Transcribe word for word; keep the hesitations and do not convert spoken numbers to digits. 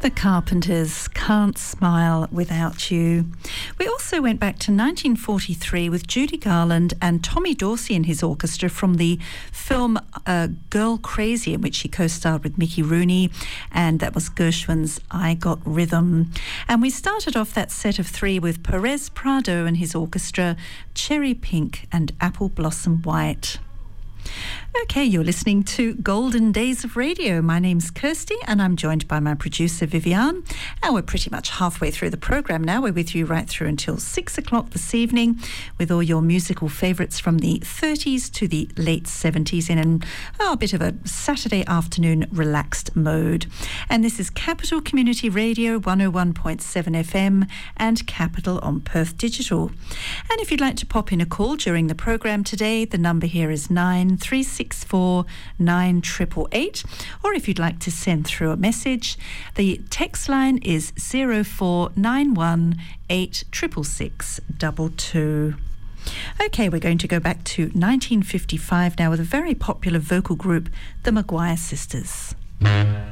The Carpenters, Can't Smile Without You. We also went back to nineteen forty-three with Judy Garland and Tommy Dorsey and his orchestra from the film uh, Girl Crazy, in which he co-starred with Mickey Rooney, and that was Gershwin's I Got Rhythm. And we started off that set of three with Perez Prado and his orchestra, Cherry Pink and Apple Blossom White. Okay, you're listening to Golden Days of Radio. My name's Kirsty and I'm joined by my producer Vivian, and we're pretty much halfway through the programme now. We're with you right through until six o'clock this evening with all your musical favourites from the thirties to the late seventies in an, oh, a bit of a Saturday afternoon relaxed mode. And this is Capital Community Radio one oh one point seven F M and Capital on Perth Digital. And if you'd like to pop in a call during the programme today, the number here is nine three six four nine eight eight eight, or if you'd like to send through a message, the text line is zero four nine one eight six six six two two. Okay, we're going to go back to nineteen fifty-five now with a very popular vocal group, the Maguire Sisters.